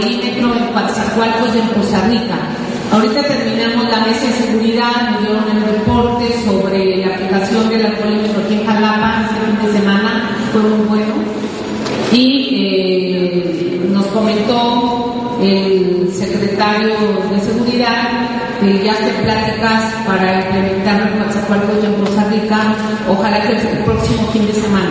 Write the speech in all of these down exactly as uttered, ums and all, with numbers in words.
alcoholímetro en Coatzacoalcos y en Poza Rica. Ahorita terminamos la mesa de seguridad, nos dieron el reporte sobre la aplicación del alcoholímetro aquí en Jalapa este fin de semana, fue muy bueno. Y eh, nos comentó el secretario de Seguridad que ya hace pláticas para implementar en Coatzacoalcos y en Poza Rica, ojalá que el próximo fin de semana.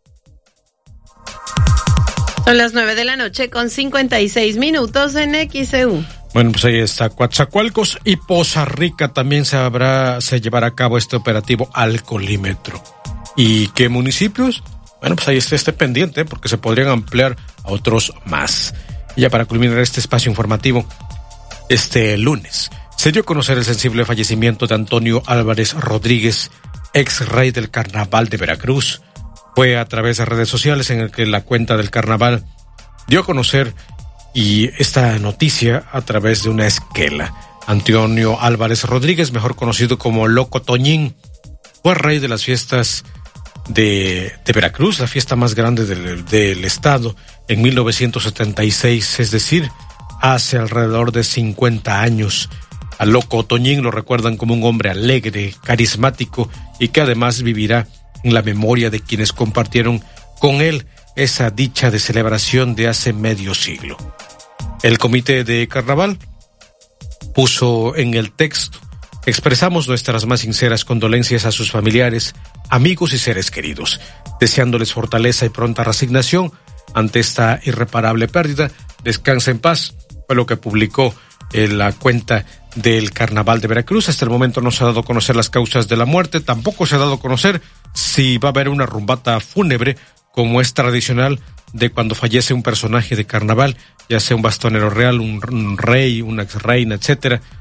Son las nueve de la noche con cincuenta y seis minutos en X E U. Bueno, pues ahí está, Coatzacoalcos y Poza Rica también se habrá, se llevará a cabo este operativo alcoholímetro. ¿Y qué municipios? Bueno, pues ahí está, esté pendiente porque se podrían ampliar a otros más. Y ya para culminar este espacio informativo, este lunes se dio a conocer el sensible fallecimiento de Antonio Álvarez Rodríguez, ex rey del Carnaval de Veracruz. Fue a través de redes sociales en el que la cuenta del Carnaval dio a conocer y esta noticia a través de una esquela. Antonio Álvarez Rodríguez, mejor conocido como Loco Toñín, fue rey de las fiestas de, de Veracruz, la fiesta más grande del, del estado, en mil novecientos setenta y seis, es decir, hace alrededor de cincuenta años. A Loco Toñín lo recuerdan como un hombre alegre, carismático y que además vivirá en la memoria de quienes compartieron con él esa dicha de celebración de hace medio siglo. El comité de Carnaval puso en el texto: expresamos nuestras más sinceras condolencias a sus familiares, amigos y seres queridos, deseándoles fortaleza y pronta resignación ante esta irreparable pérdida. Descansa en paz, fue lo que publicó en la cuenta del Carnaval de Veracruz. Hasta el momento no se ha dado a conocer las causas de la muerte, tampoco se ha dado a conocer si va a haber una rumbata fúnebre, como es tradicional de cuando fallece un personaje de carnaval, ya sea un bastonero real, un, un rey, una ex reina, etcétera.